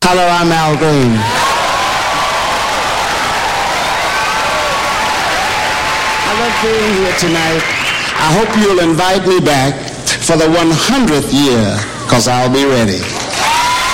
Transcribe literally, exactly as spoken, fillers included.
Hello, I'm Al Green. I love being here tonight. I hope you'll invite me back for the one hundredth year, because I'll be ready.